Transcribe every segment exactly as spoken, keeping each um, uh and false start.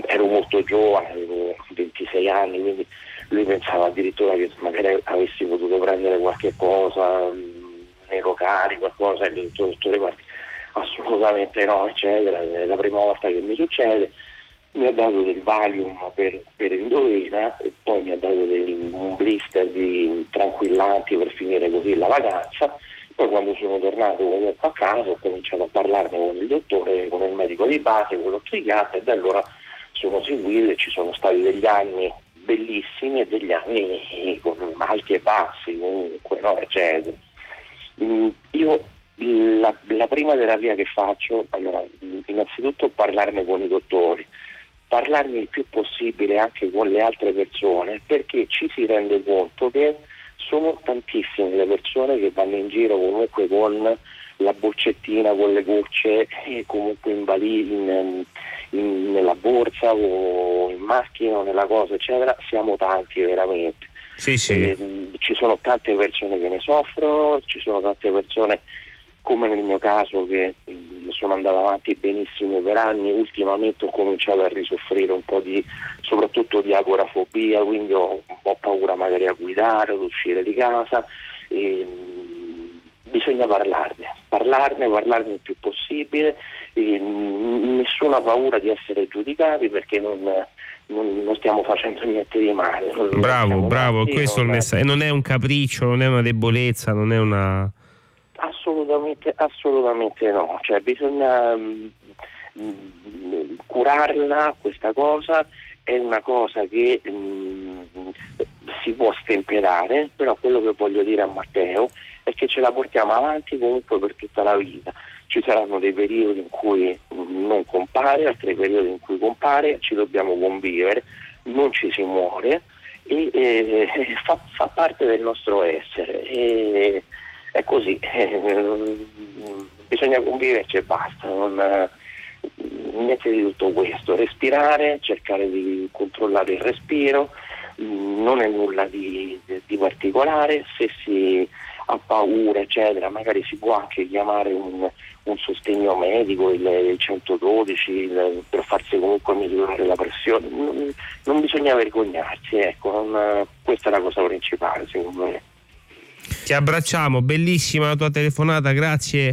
ero molto giovane, avevo ventisei anni, quindi lui pensava addirittura che magari avessi potuto prendere qualche cosa nei locali, qualcosa, e il dottore guardi, assolutamente no, eccetera, è la prima volta che mi succede. Mi ha dato del Valium per, per endovena e poi mi ha dato del, un blister di tranquillanti per finire così la vacanza. Poi quando sono tornato comunque a casa ho cominciato a parlarne con il dottore, con il medico di base, con lo psichiatra, e da allora sono seguito e ci sono stati degli anni bellissimi e degli anni con alti e bassi comunque, no? Eccetera. Io la, la prima terapia che faccio, allora, innanzitutto parlarne con i dottori, parlarne il più possibile anche con le altre persone, perché ci si rende conto che sono tantissime le persone che vanno in giro comunque con la boccettina, con le gocce, e comunque in valigia, in, in, nella borsa o in macchina o nella cosa, eccetera. Siamo tanti veramente. Sì, sì. E, ci sono tante persone che ne soffrono, ci sono tante persone, come nel mio caso, che sono andato avanti benissimo per anni. Ultimamente ho cominciato a risoffrire un po' di, soprattutto di agorafobia, quindi ho un po' paura magari a guidare, ad uscire di casa, e bisogna parlarne, parlarne, parlarne il più possibile, e nessuna paura di essere giudicati, perché non, non, non stiamo facendo niente di male. Non, bravo, non bravo, matti, questo è il non, messaggio, e non è un capriccio, non è una debolezza, non è una... Assolutamente, assolutamente no, cioè bisogna mh, mh, curarla, questa cosa è una cosa che mh, si può stemperare, però quello che voglio dire a Matteo è che ce la portiamo avanti comunque per tutta la vita. Ci saranno dei periodi in cui non compare, altri periodi in cui compare, ci dobbiamo convivere, non ci si muore, e, e fa, fa parte del nostro essere. E, è così, eh, bisogna conviverci e basta, non, niente di tutto questo. Respirare, cercare di controllare il respiro, non è nulla di, di particolare. Se si ha paura, eccetera, magari si può anche chiamare un, un sostegno medico, il, il centododici, il, per farsi comunque misurare la pressione. Non, non bisogna vergognarsi, ecco, non, questa è la cosa principale secondo me. Ti abbracciamo, bellissima la tua telefonata, grazie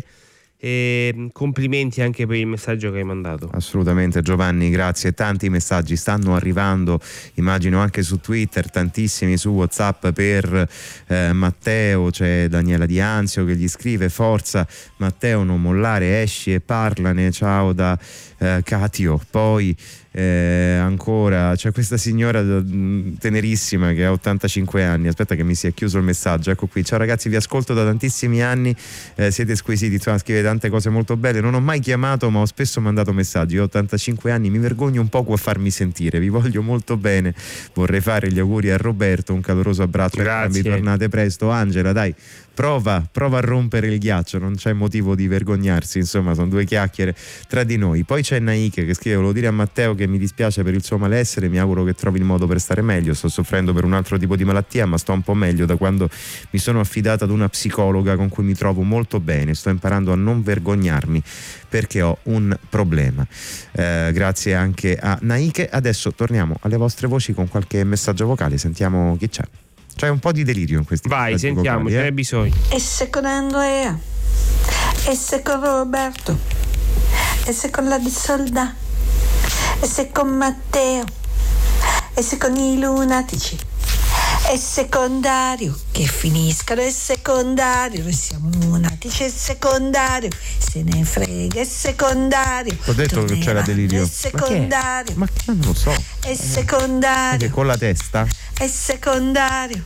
e complimenti anche per il messaggio che hai mandato. Assolutamente Giovanni, grazie. Tanti messaggi stanno arrivando, immagino anche su Twitter, tantissimi su WhatsApp per eh, Matteo. C'è Daniela Di Anzio che gli scrive: forza Matteo, non mollare, esci e parlane. Ciao da eh, Catio. Poi Eh, ancora c'è questa signora mh, tenerissima che ha ottantacinque anni. Aspetta che mi sia chiuso il messaggio, ecco qui. Ciao ragazzi, vi ascolto da tantissimi anni, eh, siete squisiti. Insomma, scrive tante cose molto belle. Non ho mai chiamato ma ho spesso mandato messaggi. Io ho ottantacinque anni, mi vergogno un poco a farmi sentire, vi voglio molto bene, vorrei fare gli auguri a Roberto, un caloroso abbraccio. Grazie. Tornate presto. Angela, dai, prova prova a rompere il ghiaccio, non c'è motivo di vergognarsi, insomma sono due chiacchiere tra di noi. Poi c'è Naike che scrive: volevo dire a Matteo che mi dispiace per il suo malessere, mi auguro che trovi il modo per stare meglio, sto soffrendo per un altro tipo di malattia ma sto un po' meglio da quando mi sono affidata ad una psicologa con cui mi trovo molto bene, sto imparando a non vergognarmi perché ho un problema. Eh, grazie anche a Naike. Adesso torniamo alle vostre voci con qualche messaggio vocale, sentiamo chi c'è. C'è un po' di delirio in questi Vai, sentiamo, vocali, ce eh? n'è bisogno. E se con Andrea, e se con Roberto, e se con la di Soldà, e se con Matteo, e se con i lunatici, e secondario, che finiscano, è secondario, noi siamo lunatici, è secondario, se ne frega, è secondario. Ho detto che c'era delirio. È secondario. Ma, ma non lo so. È secondario. Che con la testa? È secondario.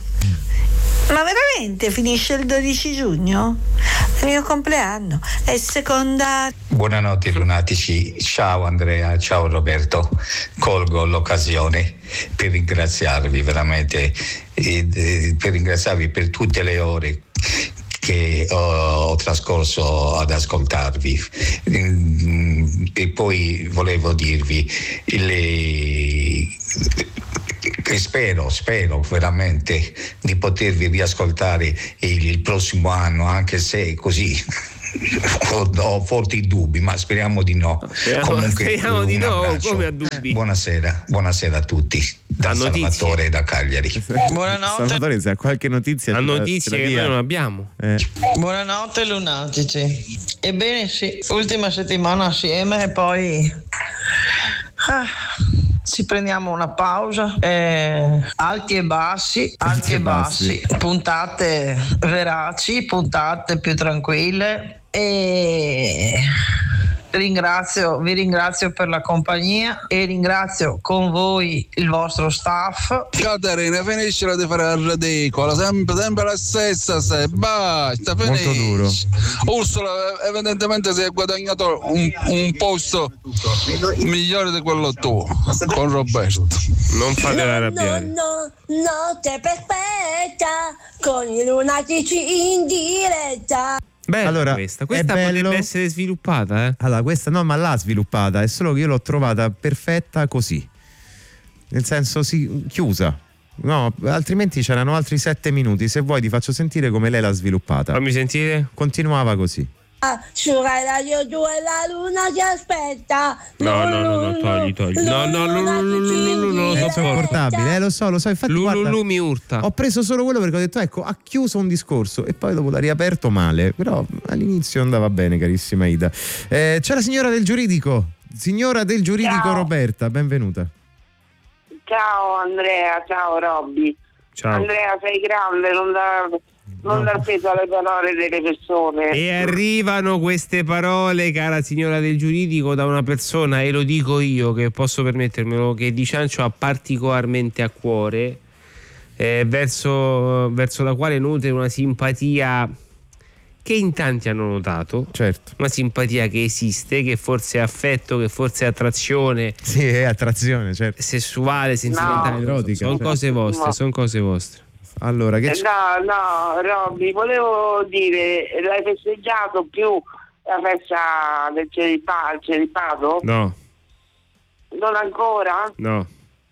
Ma veramente finisce il dodici giugno? È il mio compleanno. È secondario. Buonanotte lunatici, ciao Andrea, ciao Roberto. Colgo l'occasione per ringraziarvi veramente, eh, per ringraziarvi per tutte le ore che ho, ho trascorso ad ascoltarvi, e poi volevo dirvi le, che spero, spero veramente di potervi riascoltare il prossimo anno, anche se così ho, ho forti dubbi, ma speriamo di no. Speriamo, Comunque, speriamo di no, abbraccio. come a dubbi. Buonasera, buonasera a tutti. Da Salvatore da Cagliari. Buonanotte. Salvatore, se ha qualche notizia, La ce la- notizia ce la che dia. noi non abbiamo. Eh. Buonanotte lunatici. Ebbene sì, ultima settimana assieme e poi ah, ci prendiamo una pausa, eh, alti e bassi, alti e bassi, puntate veraci, puntate più tranquille e ringrazio, vi ringrazio per la compagnia e ringrazio con voi il vostro staff. Caterina, finiscila di fare la ridicola, sempre, sempre la stessa, se basta, finisci. Molto duro. Ursula evidentemente si è guadagnato un, un posto migliore di quello tuo con Roberto. Non fatela arrabbiare. No, no, notte perfetta con i lunatici in diretta. Bella Allora, questa, è questa bello. potrebbe essere sviluppata, eh? Allora, questa no, ma l'ha sviluppata, è solo che io l'ho trovata perfetta così. Nel senso, si chiusa. No, altrimenti c'erano altri sette minuti. Se vuoi ti faccio sentire come lei l'ha sviluppata. Fammi sentire. Continuava così. Ah, su Rai Radio due la luna ti aspetta. No, no, no, no, togli, togli. No, no, no, no, no, no, no, no, È no, insopportabile, eh, lo so, lo so. Infatti, guarda, Lulu mi urta. ho preso solo quello perché ho detto, ecco, ha chiuso un discorso e poi dopo l'ha riaperto male. Però all'inizio andava bene, carissima Ida. Eh, c'è la signora del giuridico. Signora del giuridico Ciao. Roberta, benvenuta. Ciao Andrea, ciao Robby. Ciao. Andrea, sei grande, non dar, non dar peso alle parole delle persone. E arrivano queste parole, cara signora del giuridico, da una persona, e lo dico io che posso permettermelo, che Di Ciancio ha particolarmente a cuore, eh, verso, verso la quale nutre una simpatia che in tanti hanno notato. Certo. Una simpatia che esiste, che forse è affetto, che forse è attrazione. Sì, è attrazione, certo. Sessuale, sentimentale, No. Erotica, sono certo. cose vostre, No. sono cose vostre. Allora, che Eh, c'è? No, no, Robby, volevo dire, l'hai festeggiato più la festa del celipa- celibato? No, Non ancora? no.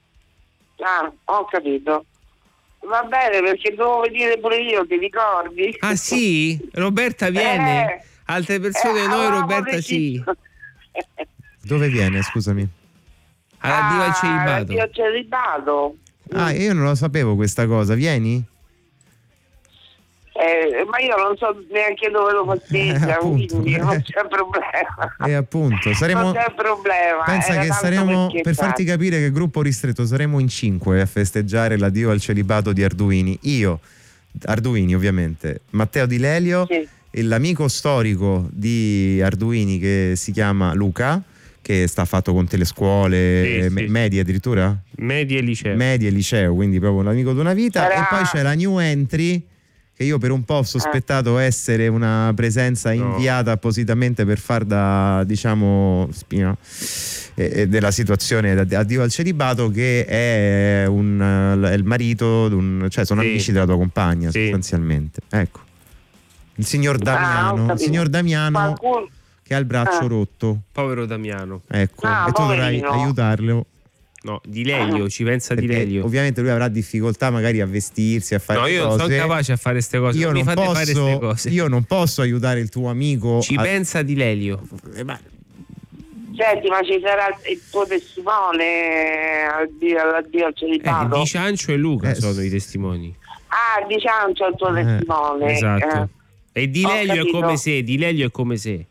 Ah, ho capito. Va bene, perché devo venire pure io, ti ricordi? Ah sì? Roberta viene? Eh. Altre persone Eh, noi, avevamo Roberta sì. deciso. Dove viene, scusami? Alla diva al Ah, celibato. addio al celibato. Ah, io non lo sapevo questa cosa. Vieni? Eh, ma io non so neanche dove lo festeggia, Eh, appunto. quindi non c'è problema. E appunto, saremo. Non c'è problema. Pensa era che tanto saremo, per per farti scherzare. capire che gruppo ristretto, saremo in cinque a festeggiare l'addio al celibato di Arduini. Io, Arduini ovviamente, Matteo Di Lelio, Sì. e l'amico storico di Arduini che si chiama Luca, che sta fatto con telescuole, Sì, me- sì. medie addirittura? Media e liceo. Media e liceo, quindi proprio un amico di una vita. Sarà- E poi c'è la new entry, che io per un po' ho sospettato essere una presenza No. inviata appositamente per far da, diciamo, spina eh, eh, della situazione da- addio al celibato, che è, un, eh, è il marito di un, cioè sono Sì. amici della tua compagna, Sì. sostanzialmente. Ecco, il signor Ah, ho Damiano, il capito. signor Damiano Qualcuno- che ha il braccio Ah. povero Povero Damiano. ecco, Ah, e tu dovrai poverino. aiutarlo. No, Di Lelio, ci pensa Di Perché Lelio. ovviamente lui avrà difficoltà magari a vestirsi, a fare No, io non cose. sono capace a fare queste cose. Io non mi non, fate fare queste posso, cose. io non posso aiutare il tuo amico. Ci a- pensa Di Lelio. Eh, ma- Senti, ma ci sarà il tuo testimone addio, all'addio al Eh, celibato? Di Ciancio e Luca Eh, sono s- i testimoni. Ah, di Ciancio il tuo Eh, testimone. Esatto. Eh. E Di Ho Lelio è capito. come se, Di Lelio è come se.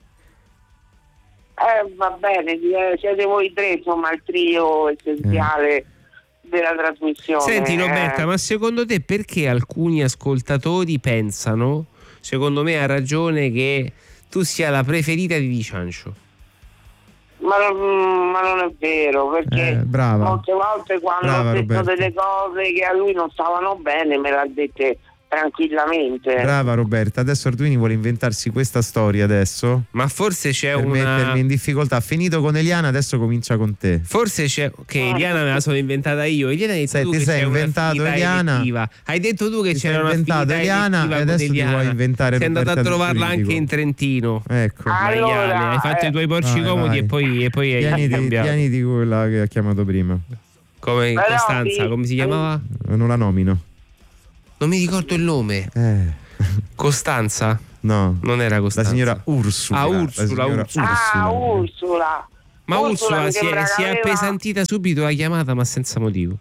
Eh, va bene, eh, siete voi tre, insomma, il trio essenziale della trasmissione. Senti Roberta, eh. ma secondo te perché alcuni ascoltatori pensano, secondo me ha ragione, che tu sia la preferita di Di Ciancio? Ma, non- ma non è vero, perché Eh, brava. molte volte quando Brava, ho detto Roberta. delle cose che a lui non stavano bene me l'ha dette tranquillamente. Brava Roberta, adesso Arduini vuole inventarsi questa storia adesso Ma forse c'è per una... mettermi in difficoltà. Ha finito con Eliana, adesso comincia con te. Forse c'è... Che Eliana me la sono inventata io. Eliana hai detto Sai, tu ti che sei c'è inventato un'affinità Eliana. elettiva. Hai detto tu che Ti c'era sei una inventato Eliana e adesso ti vuoi inventare Sei andato a Roberta del trovarla anche Giuridico. in Trentino. Ecco. Ah, Maiale. Allora, Hai fatto eh, i tuoi porci vai, comodi vai. e poi, e poi hai Tieniti, cambiato. tieniti quella che ha chiamato prima. Come Però, Costanza, sì. come si chiamava? Non la nomino. Non mi ricordo il nome. Eh. Costanza? No, non era Costanza. La signora Ursula. Ah, Ursula, signora Ursula. Ah, Ursula. Ma Ursula, Ursula si, è, si è aveva... appesantita subito la chiamata, ma senza motivo.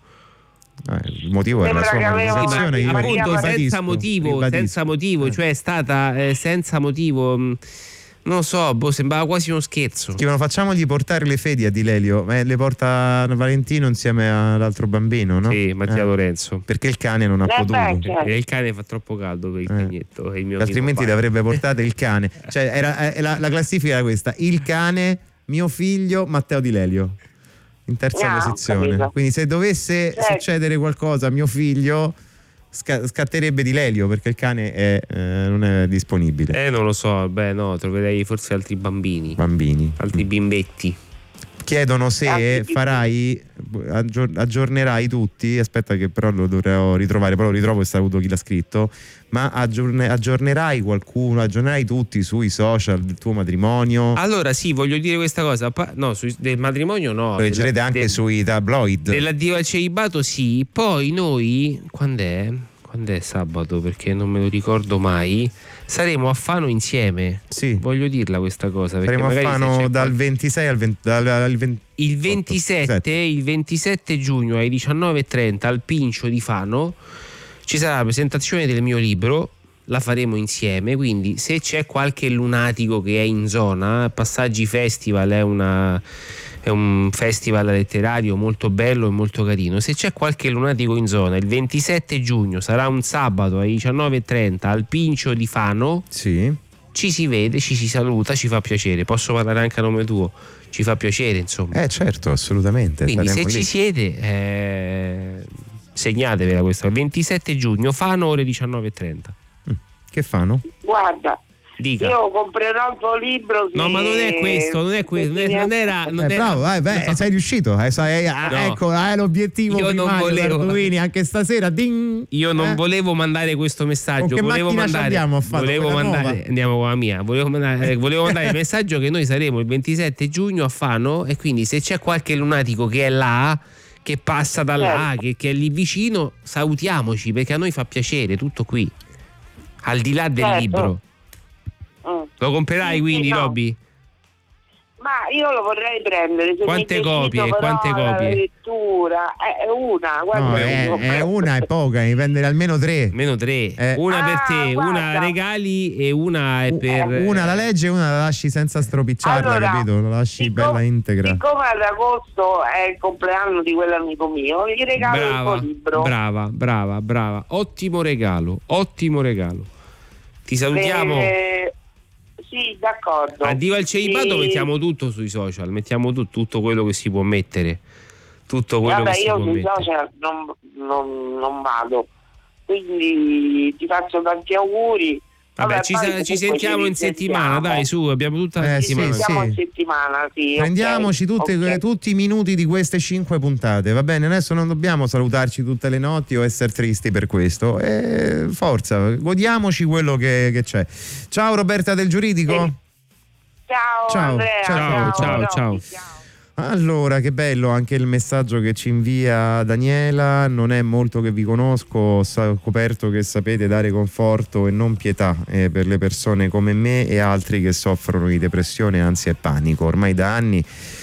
Eh, il motivo era la sua manifestazione. Ma, io appunto, ribadisco, senza motivo, ribadisco. senza motivo, eh. cioè è stata eh, senza motivo. Mh, non lo so, boh, sembrava quasi uno scherzo. Scrivono: facciamogli portare le fedi a Di Lelio. Eh, le porta Valentino insieme all'altro bambino, no? Sì, Mattia eh. Lorenzo. Perché il cane non ha Eh, potuto. beh, certo. E il cane fa troppo caldo per il Eh. cagnetto. E il mio Altrimenti amico l'avrebbe portato il cane. Cioè, era, eh, la, la classifica era questa: il cane, mio figlio, Matteo Di Lelio. In terza Ah, posizione. capito. Quindi se dovesse Certo. succedere qualcosa a mio figlio, sca- scatterebbe Di Lelio, perché il cane è, eh, non è disponibile. Eh, non lo so, beh, no, troverei forse altri bambini. Bambini. Altri bimbetti. Chiedono se farai, aggior- aggiornerai tutti, aspetta che però lo dovrò ritrovare, però lo ritrovo e saluto chi l'ha scritto, ma aggiorne- aggiornerai qualcuno, aggiornerai tutti sui social del tuo matrimonio? Allora sì, voglio dire questa cosa, pa- no, sui- del matrimonio no. Lo leggerete della- anche del- sui tabloid. Dell'addio al celibato sì, poi noi, quando è? Quando è sabato? Perché non me lo ricordo mai. Saremo a Fano insieme. Sì. Voglio dirla questa cosa. Perché Saremo a magari se Fano c'è dal qual- ventisei al venti, dal, al venti Il ventisette, il ventisette giugno alle diciannove e trenta al Pincio di Fano ci sarà la presentazione del mio libro, la faremo insieme, quindi se c'è qualche lunatico che è in zona, Passaggi Festival è, una, è un festival letterario molto bello e molto carino, se c'è qualche lunatico in zona il ventisette giugno sarà un sabato alle diciannove e trenta al Pincio di Fano. Sì. Ci si vede, ci si saluta, ci fa piacere. Posso parlare anche a nome tuo? Ci fa piacere, insomma. Eh certo, assolutamente. Quindi se saremo ci lì. siete, eh, segnatevela questa. ventisette giugno, Fano, ore diciannove e trenta. Che fanno? Guarda, Dica. io comprerò il tuo libro. No, ma non è questo, non è questo, non, è- non era. Non Eh, era- bravo, vai, vai, no. sei riuscito. Eh, sai, eh, No. Ecco, hai l'obiettivo Io non primario, volevo- Sarduini, anche stasera. Ding! Io non Eh? volevo mandare questo messaggio. Con che volevo macchina ci mandare, abbiamo a Fano? volevo Quella mandare, nuova? andiamo con la mia. Volevo mandare, volevo mandare il messaggio che noi saremo il ventisette giugno a Fano. E quindi se c'è qualche lunatico che è là, che passa da là, Certo. che, che è lì vicino, salutiamoci perché a noi fa piacere. Tutto qui, al di là del Certo. libro. Mm. Lo comprerai Sì, quindi, sì, no. Robby? Ma io lo vorrei prendere. Se Quante mi decido, copie? però, Quante la copie? lettura è è una. Guarda, No, io è, dico, è una è poca, devi prendere almeno tre. Meno tre. Eh. Una per Ah, te, una guarda. regali e una è per. Una la legge e una la lasci senza stropicciarla, Allora, capito? La lasci siccome- bella integra. Siccome ad agosto è il compleanno di quell'amico mio, gli regalo il Brava, tuo libro. brava, brava, brava. Ottimo regalo, ottimo regalo. Ti salutiamo. Eh, sì, d'accordo. Addio al celibato, Sì. mettiamo tutto sui social, mettiamo tu- tutto quello che si può mettere. Tutto quello Vabbè, che si io può sui mettere. social non, non, non vado, quindi ti faccio tanti auguri. Vabbè, Vabbè, ci, poi sa- comunque ci sentiamo in settimana, risentiamo. dai, su, abbiamo tutta la Eh, Ci settimana. sì, sentiamo sì. in settimana, sì. ok. Prendiamoci tutte- Ok. tutti i minuti di queste cinque puntate, va bene? Adesso non dobbiamo salutarci tutte le notti o essere tristi per questo. E forza, godiamoci quello che, che c'è. Ciao Roberta del Giuridico. Sì. Ciao, Ciao, Andrea. ciao, ciao, ciao. Robby, ciao. Allora, che bello anche il messaggio che ci invia Daniela. Non è molto che vi conosco, ho scoperto che sapete dare conforto e non pietà eh, per le persone come me e altri che soffrono di depressione, ansia e panico. Ormai da anni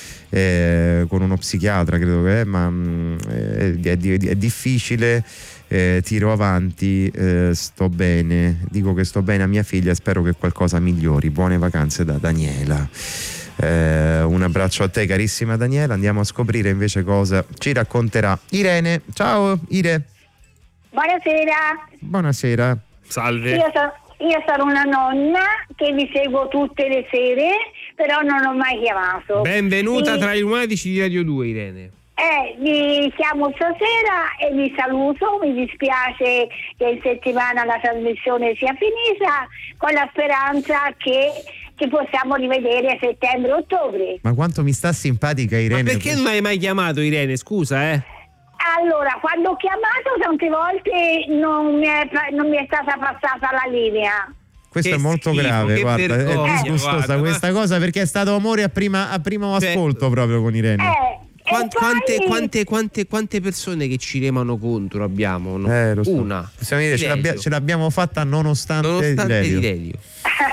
eh, con uno psichiatra credo che è, ma mh, è, è, è difficile. Eh, tiro avanti, eh, sto bene, dico che sto bene a mia figlia, spero che qualcosa migliori. Buone vacanze da Daniela. Eh, un abbraccio a te carissima Daniela. Andiamo a scoprire invece cosa ci racconterà Irene. Ciao Ire. Buonasera, Buonasera. Salve. io, so- io sono una nonna che vi seguo tutte le sere, però non ho mai chiamato. Benvenuta Mi- tra i lunatici di Radio due, Irene. Eh, vi chiamo stasera e vi saluto, mi dispiace che in settimana la trasmissione sia finita, con la speranza che ci possiamo rivedere a settembre-ottobre. Ma quanto mi sta simpatica Irene. Ma perché non hai mai chiamato, Irene? Scusa, eh. Allora, quando ho chiamato tante volte non mi è, non mi è stata passata la linea. Questo Che è molto schifo, grave, che guarda, è vergogna, disgustosa guarda, questa ma- cosa, perché è stato amore a, prima, a primo Cioè- ascolto proprio con Irene. Eh, Quan- e poi- quante, quante, quante, quante persone che ci remano contro abbiamo? No? Eh, lo so. Una. Possiamo dire, ce, Dilelio. l'abbia- ce l'abbiamo fatta nonostante, Nonostante Dilelio. Dilelio.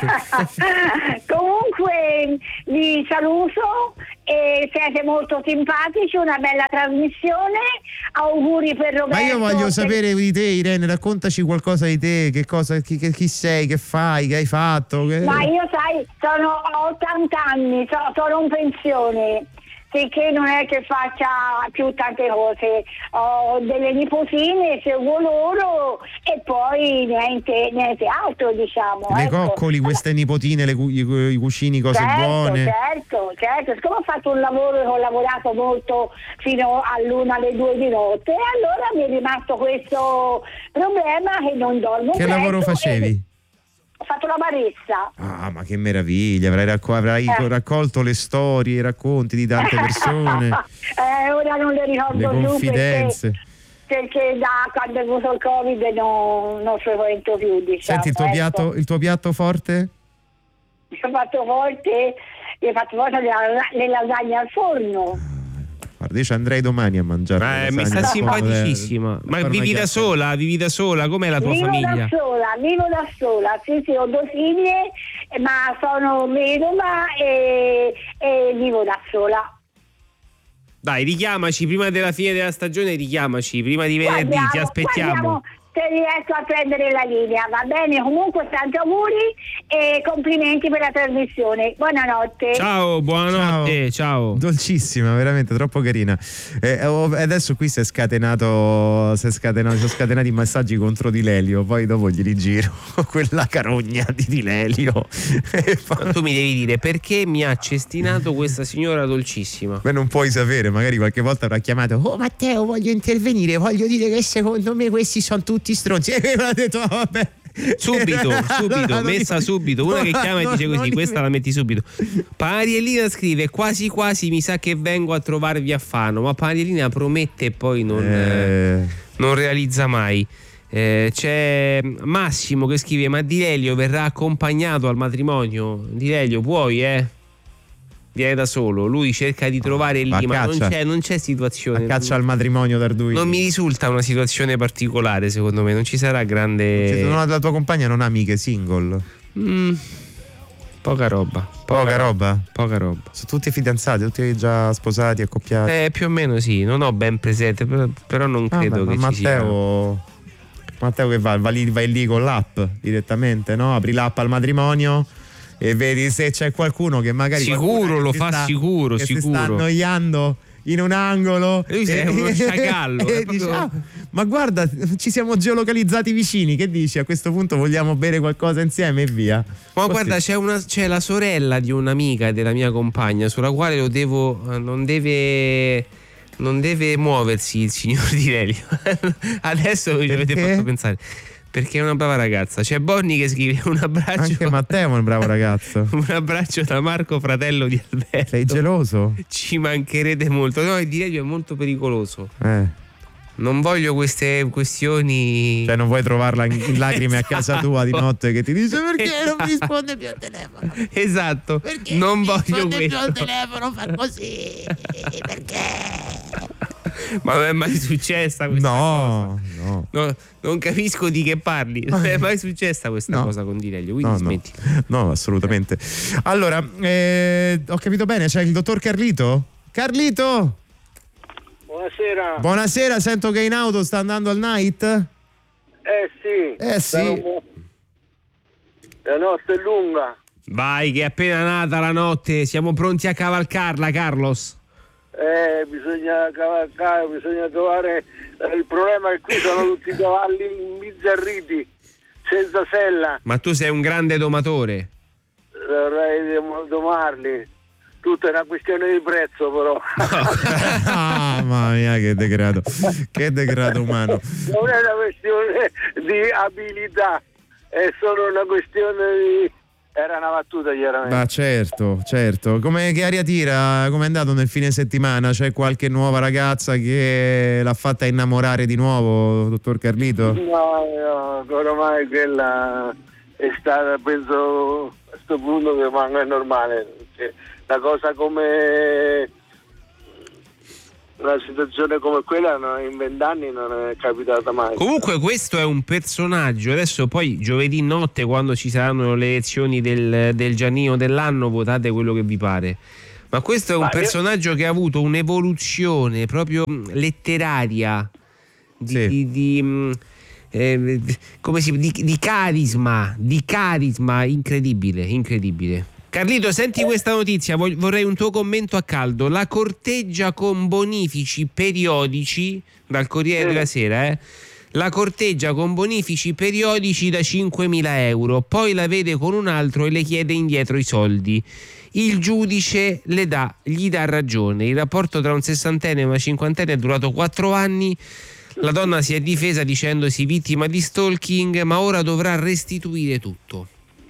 Comunque vi saluto e siete molto simpatici, una bella trasmissione, auguri per Roberto. Ma io voglio per... sapere di te, Irene, raccontaci qualcosa di te, che cosa, chi, chi sei, che fai, che hai fatto. Che... Ma io sai, sono, ho ottanta anni, so, sono in pensione, perché non è che faccia più tante cose, ho delle nipotine, seguo loro e poi niente, niente altro, diciamo. Le ecco. coccoli, queste nipotine, le, i, i cugini, cose certo, buone. Certo, certo, siccome ho fatto un lavoro che ho lavorato molto fino all'una, alle due di notte, e allora mi è rimasto questo problema che non dormo. Che lavoro facevi? E... Ho fatto la baressa. Ah, ma che meraviglia, avrai, racco- avrai eh. raccolto le storie, i racconti di tante persone. eh, ora non le ricordo le più confidenze. Perché, perché da quando è avuto il Covid non, non frequento più, diciamo. Senti, il tuo, ecco. piatto, il tuo piatto forte? Io ho fatto forte, io ho fatto forte le, le lasagne al forno. Guarda, io ci andrei domani a mangiare. Eh, mi sta simpaticissima. Ma vivi da sola? Vivi da sola? Com'è la tua vivo famiglia? Vivo da sola, vivo da sola. Sì, sì, ho due figlie, ma sono vedova e, e vivo da sola. Dai, richiamaci prima della fine della stagione, richiamaci prima di venerdì, Guardiamo, ti aspettiamo. Guardiamo se riesco a prendere la linea, va bene? Comunque tanti auguri e complimenti per la trasmissione. Buonanotte. Ciao, buonanotte, ciao. ciao. Dolcissima, veramente troppo carina. E eh, adesso qui si è scatenato, si è scatenato, si sono scatenati i messaggi contro Di Lelio, poi dopo gli rigiro quella carogna di Di Lelio. Poi... Tu mi devi dire perché mi ha cestinato questa signora dolcissima. Beh, non puoi sapere, magari qualche volta avrà chiamato: oh Matteo, voglio intervenire, voglio dire che secondo me questi sono tutti stronzi. E mi ha detto: oh, vabbè. Subito, subito, messa subito. Una che chiama e dice così, questa la metti subito. Panariellina scrive: quasi quasi mi sa che vengo a trovarvi a Fano. Ma Panariellina promette e poi non, eh. non realizza mai. Eh, c'è Massimo che scrive: ma Di Lelio verrà accompagnato al matrimonio? Di Lelio, puoi, eh? Viene da solo, lui cerca di trovare lì, ma non c'è, non c'è situazione. A caccia al matrimonio d'Arduino. Non mi risulta una situazione particolare, secondo me. Non ci sarà grande. Cioè, non, la tua compagna non ha amiche single? Mm, poca roba. Poca, poca roba? Poca roba. Sono tutti fidanzati, tutti già sposati, accoppiati? Eh, più o meno sì, non ho ben presente, però, però non credo ah, beh, che Matteo... ci sia. Matteo che va, va lì, vai lì con l'app direttamente, no? Apri l'app al matrimonio e vedi se c'è qualcuno che magari sicuro lo fa sta, sicuro che sicuro si sta annoiando in un angolo e lui è uno sciacallo e dice, ah, ma guarda, ci siamo geolocalizzati vicini, che dici? A questo punto vogliamo bere qualcosa insieme e via. Ma Così. Guarda, c'è, una, c'è la sorella di un'amica della mia compagna sulla quale lo devo non deve non deve muoversi il signor Di Lelio. Adesso mi avete fatto pensare. Perché è una brava ragazza. C'è Bonnie che scrive: un abbraccio. Anche Matteo è un bravo ragazzo. Un abbraccio da Marco, fratello di Alberto. Sei geloso? Ci mancherete molto. No, il Di Lelio è molto pericoloso. Eh. Non voglio queste questioni. Cioè non vuoi trovarla in, in lacrime esatto. a casa tua di notte che ti dice: perché non mi risponde più al telefono? Esatto. Perché non, non voglio questo. più al telefono, fa così. Perché? Ma non è mai successa questa no, cosa? No, no. Non capisco di che parli. Non è mai successa questa no. cosa con Di Lelio, quindi no, smetti. No. no, assolutamente. Allora, eh, ho capito bene, c'è il dottor Carlito? Carlito! Buonasera. Buonasera, sento che in auto sta andando al night? Eh sì. Eh sì. La notte è lunga. Vai, che è appena nata la notte, siamo pronti a cavalcarla, Carlos. Eh, bisogna cavalcare, bisogna trovare. Il problema è che qui sono tutti cavalli imbizzarriti, senza sella. Ma tu sei un grande domatore. Vorrei domarli. Tutto è una questione di prezzo, però. Ah, mamma mia, che degrado, che degrado umano. Non è una questione di abilità, è solo una questione di. Era una battuta, chiaramente. Ma certo, certo. Come, che aria tira? Come è andato nel fine settimana? C'è qualche nuova ragazza che l'ha fatta innamorare di nuovo, dottor Carlito? No, no, ormai quella è stata, penso, a questo punto che manca è normale. La cosa come una situazione come quella no, in vent'anni non è capitata mai. Comunque questo è un personaggio, adesso poi giovedì notte quando ci saranno le elezioni del, del Giannino dell'anno votate quello che vi pare, ma questo è un ma personaggio io... che ha avuto un'evoluzione proprio letteraria di, sì. di, di eh, come si di, di carisma, di carisma incredibile, incredibile. Carlito, senti questa notizia, vorrei un tuo commento a caldo. La corteggia con bonifici periodici, dal Corriere della Sera, eh? La corteggia con bonifici periodici da cinquemila euro, poi la vede con un altro e le chiede indietro i soldi. Il giudice le dà, gli dà ragione. Il rapporto tra un sessantenne e una cinquantenne è durato quattro anni. La donna si è difesa dicendosi vittima di stalking, ma ora dovrà restituire tutto.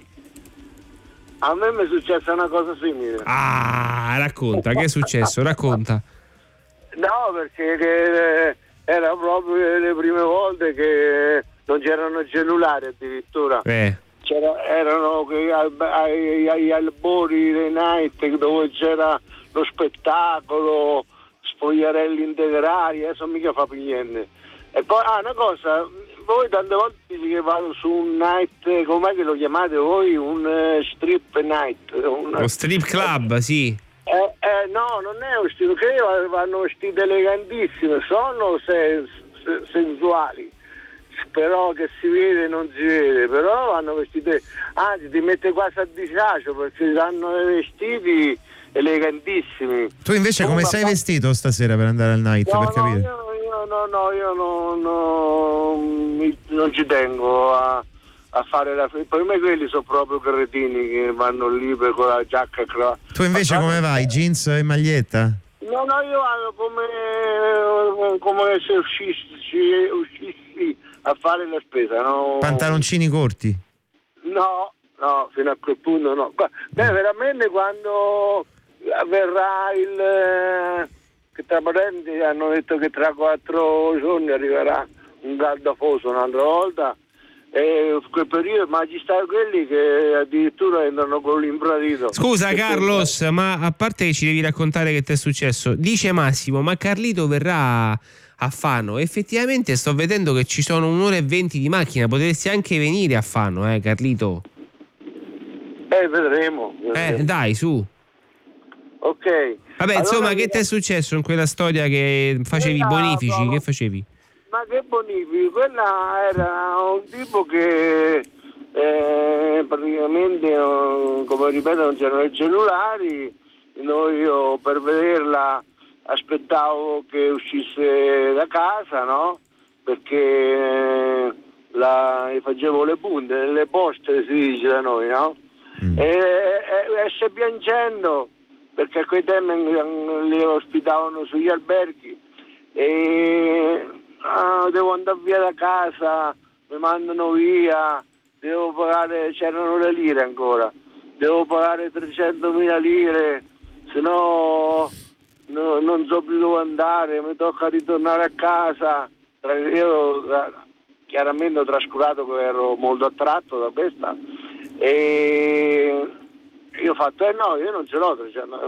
A me mi è successa una cosa simile. Ah, racconta, che è successo? Racconta. No, perché che era proprio le prime volte che non c'erano cellulari addirittura. Eh. C'era, erano agli, agli albori dei night dove c'era lo spettacolo, spogliarelli integrali, adesso mica fa più niente. E poi, ah, una cosa, voi tante volte dite che vado su un night, com'è che lo chiamate voi? Un uh, strip night? Un, lo strip club, sì. Eh, eh, no, non è un strip, che vanno vestiti elegantissimi, sono se, se, sensuali, però che si vede non si vede, però vanno vestiti, anzi ti mette quasi a disagio perché hanno dei vestiti elegantissimi. Tu invece come sei vestito stasera per andare al night? No, per no, capire? io, io no, no, io no, no, mi, non ci tengo a, a fare la per me quelli sono proprio cretini che vanno lì per con la giacca e cravatta. Tu invece come vai? Jeans e maglietta? No, no, io vado come come se uscissi, uscissi a fare la spesa, no? Pantaloncini corti? No, no, fino a quel punto no. Beh, veramente quando avverrà il che tra parenti hanno detto che tra quattro giorni arriverà un galdafoso un'altra volta e quel periodo, ma ci stanno quelli che addirittura entrano con l'infradito. Scusa Carlos, ma a parte che ci devi raccontare che ti è successo, dice Massimo, ma Carlito verrà a Fano? Effettivamente sto vedendo che ci sono un'ora e venti di macchina, potresti anche venire a Fano, eh Carlito? Eh, vedremo, vedremo. Eh, dai, su. Ok. Vabbè, allora, insomma, che ti è successo in quella storia che facevi i bonifici? No, che facevi? Ma che bonifici? Quella era un tipo che eh, praticamente, come ripeto, non c'erano i cellulari. Noi, io per vederla aspettavo che uscisse da casa, no? Perché la, facevo le punte, le poste si dice da noi, no? Mm. E, e esce piangendo perché a quei tempi li ospitavano sugli alberghi e ah, devo andare via da casa, mi mandano via, devo pagare, c'erano le lire ancora, devo pagare trecentomila lire, se no, no non so più dove andare, mi tocca ritornare a casa. Io chiaramente ho trascurato che ero molto attratto da questa e io ho fatto, eh no, io non ce l'ho,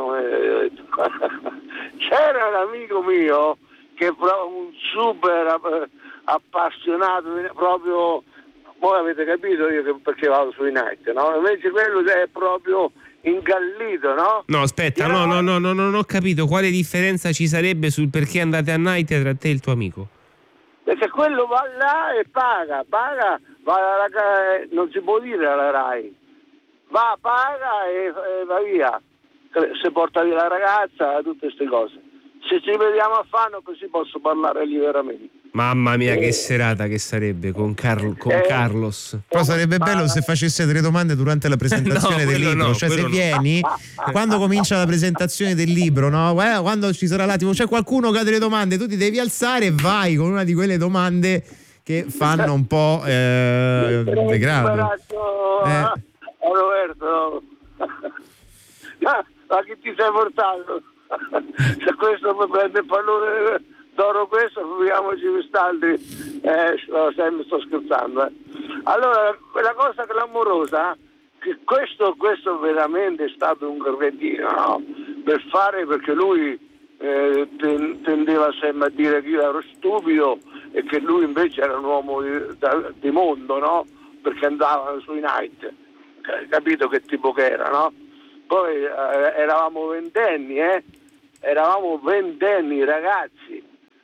c'era un amico mio che è un super appassionato, proprio, voi avete capito io che perché vado sui night, no? Invece quello è proprio ingallito, no? No, aspetta, no, no, no, no, non ho capito quale differenza ci sarebbe sul perché andate a night tra te e il tuo amico. Perché quello va là e paga, paga, va alla, non si può dire alla Rai. Va, paga e, e va via, se porta via la ragazza, tutte queste cose. Se ci vediamo a Fano così posso parlare liberamente. Mamma mia, eh. che serata che sarebbe con, Carl, con eh. Carlos. Però sarebbe bello se facesse delle domande durante la presentazione no, del libro, no, cioè se no. vieni, quando comincia la presentazione del libro, no? Eh, quando ci sarà l'attimo, c'è qualcuno che ha delle domande, tu ti devi alzare e vai con una di quelle domande che fanno un po' eh, degrado. Eh. Roberto, ma, ma chi ti sei portato? Se questo poi prende il pallone d'oro questo, figuriamoci quest'altri. Eh, sto, sto scherzando. Eh. Allora, quella cosa clamorosa, che questo, questo veramente è stato un cretino, no? Per fare, perché lui eh, ten, tendeva sempre a dire che io ero stupido e che lui invece era un uomo di, da, di mondo, no? Perché andava sui night, capito che tipo che era, no? Poi eh, eravamo ventenni, eh? Eravamo ventenni ragazzi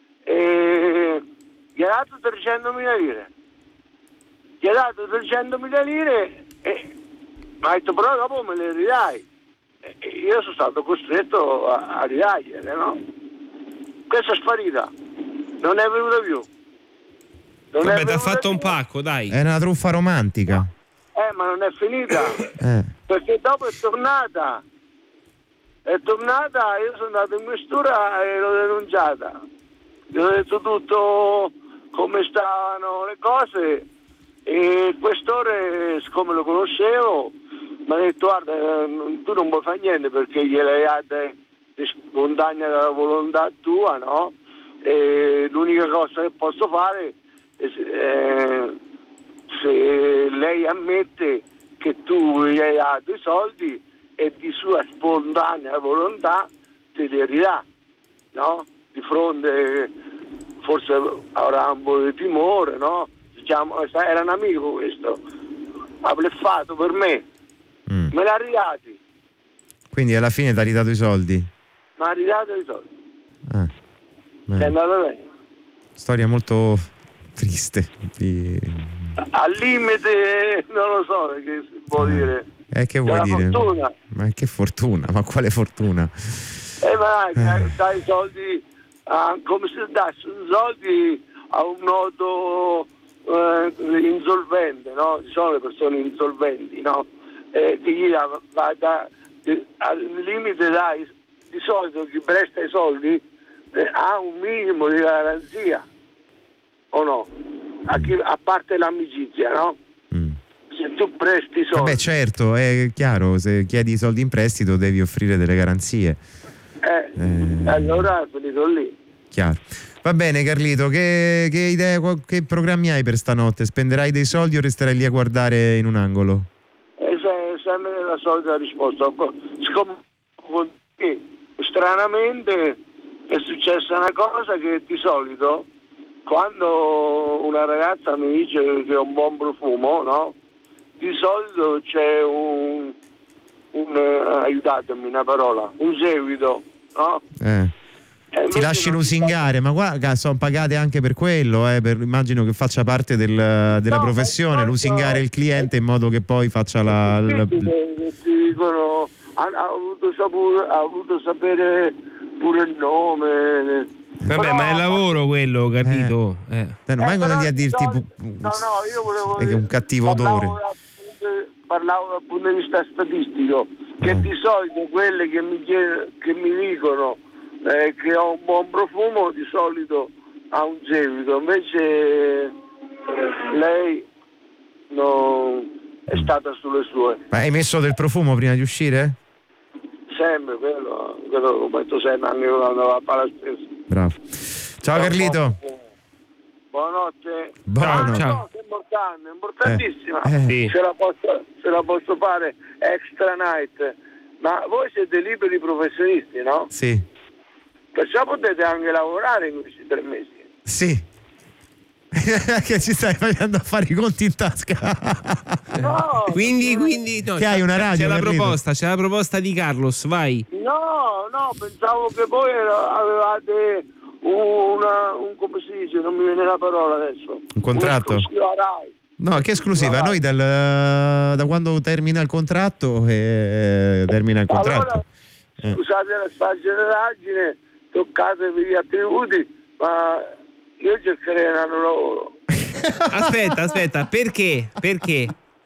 e gli ha dato trecentomila lire, gli ha dato trecentomila lire e mi ha detto però dopo me le ridai. E io sono stato costretto a, a ridargliele, no? Questa è sparita, non è venuta più. Non Vabbè, ti ha fatto più. Un pacco, dai. È una truffa romantica. Eh, ma non è finita, eh. perché dopo è tornata. È tornata, io sono andato in questura e l'ho denunciata. Gli ho detto tutto come stavano le cose e questore, siccome lo conoscevo, mi ha detto guarda, tu non puoi fare niente perché gliele hai date di spontanea dalla volontà tua, no? E l'unica cosa che posso fare è eh, se lei ammette che tu gli hai dato i soldi e di sua spontanea volontà te li ridà, no? Di fronte forse avrà un po' di timore, no? Diciamo, era un amico questo, ha bleffato per me, mm. me l'ha ridati. Quindi alla fine ti ha ridato i soldi? Mi ha ridato i soldi. Ah, è andato bene. Storia molto triste. Di... Al limite, non lo so che si può eh. dire. Eh, che vuoi dire? Fortuna. Ma che fortuna? Ma quale fortuna? Eh, ma dai, eh. dai soldi, ah, come se dassi soldi a un noto eh, insolvente, no? Ci sono le persone insolventi, no? Eh, che gli va, va da, di, al limite dai, di solito chi presta i soldi eh, ha un minimo di garanzia, o no? A, chi, a parte l'amicizia, no? Se tu presti soldi. Vabbè, certo, è chiaro, se chiedi soldi in prestito devi offrire delle garanzie. Eh, eh, allora è finito lì. Chiaro. Va bene Carlito, che, che idea, che programmi hai per stanotte? Spenderai dei soldi o resterai lì a guardare in un angolo? Eh, se, sempre la solita risposta. Siccome stranamente è successa una cosa che di solito quando una ragazza mi dice che ha un buon profumo, no? Di solito c'è un, un uh, aiutatemi una parola, un seguito, no? Eh. Eh, Ti lasci lusingare, ma guarda, sono pagate anche per quello, eh, per, immagino che faccia parte del, della no, professione, lusingare il cliente in modo che poi faccia la... la... Ti dicono, ha, ha, avuto sapere, ha avuto sapere pure il nome... Vabbè, però, ma è lavoro quello, capito? Eh. Eh. Eh, non vengono lì a dirti no, no, io volevo è un cattivo odore. Parlavo dal punto di vista statistico, che eh. di solito quelle che mi, chied- che mi dicono eh, che ho un buon profumo di solito ha un seguito, invece eh, lei no, è stata sulle sue. Ma hai messo del profumo prima di uscire? Sempre, quello, quello lo metto sempre anche quando va a fare la spesa. Bravo. Ciao Carlito. Buonanotte. Buonanotte. Ciao. È importante, è importantissima. Eh, eh. Se, la posso, se la posso fare extra night. Ma voi siete liberi professionisti, no? Sì. Perciò potete anche lavorare in questi tre mesi. Sì. Che ci stai facendo a fare i conti in tasca? No, quindi, quindi no, che hai una radio? C'è la Carlito? proposta, c'è la proposta di Carlos, vai. No, no, pensavo che voi avevate una, un, come si dice, non mi viene la parola adesso. Un contratto? Rai. No, che esclusiva? Noi dal, da quando termina il contratto eh, termina il contratto. Allora, scusate la esagerazione, toccatevi gli attributi, ma io cercherei un altro lavoro. Aspetta, aspetta, perché? Perché?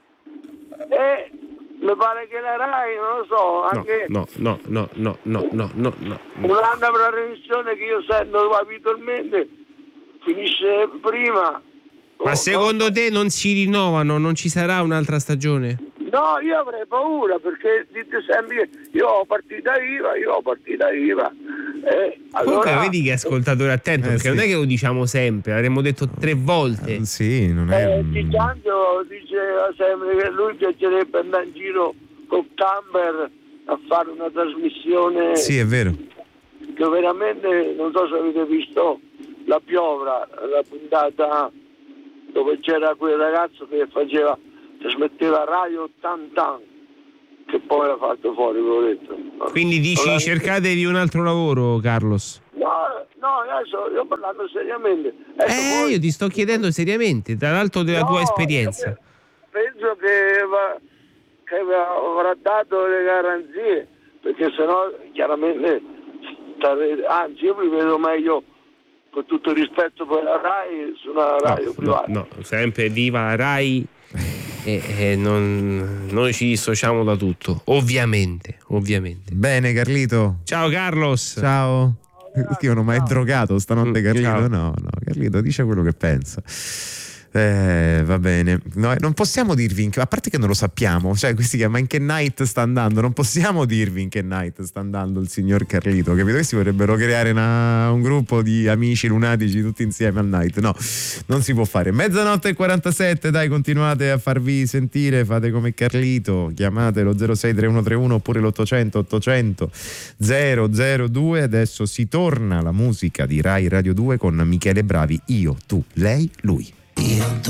Eh, mi pare che la Rai, non lo so, anche no, no, no, no, no, no, no, no. un'altra trasmissione che io sento abitualmente finisce prima. Ma oh, secondo no. te non si rinnovano? Non ci sarà un'altra stagione? No, io avrei paura perché dite sempre io ho partita IVA, io ho partita IVA. Eh, allora... Comunque vedi che ascoltatore attento, eh, perché sì. non è che lo diciamo sempre, l'avremmo detto tre volte. Eh, sì, non è. Eh, Giancio diceva sempre che lui piacerebbe andare in giro col camper a fare una trasmissione. Sì, è vero. che veramente, non so se avete visto La Piovra, la puntata dove c'era quel ragazzo che faceva, trasmetteva Rai ottanta, che poi l'ha fatto fuori, ve l'ho detto. Quindi dici cercatevi un altro lavoro, Carlos? No, no, adesso io parlando seriamente. Ecco, eh, poi... io ti sto chiedendo seriamente, dall'alto della no, tua esperienza. Penso che, va, che avrà dato le garanzie, perché sennò chiaramente, anzi io mi vedo meglio, con tutto il rispetto per la Rai, su una radio no, privata. No, no, sempre viva la Rai e, e non, noi ci dissociamo da tutto, ovviamente, ovviamente. Bene Carlito. Ciao Carlos. Ciao. Scrivono, ma è drogato stanotte Carlito? Ciao. No, no, Carlito dice quello che pensa. Eh, va bene, no, non possiamo dirvi in che, a parte che non lo sappiamo, cioè questi chiama in che night sta andando, non possiamo dirvi in che night sta andando il signor Carlito, capito? Questi vorrebbero creare una, un gruppo di amici lunatici tutti insieme al night, no, non si può fare. Mezzanotte e quarantasette, dai, continuate a farvi sentire, fate come Carlito, chiamate lo zero sei tre uno tre uno oppure l'ottocento ottocento zero zero due. Adesso si torna la musica di Rai Radio due con Michele Bravi, io, tu, lei, lui.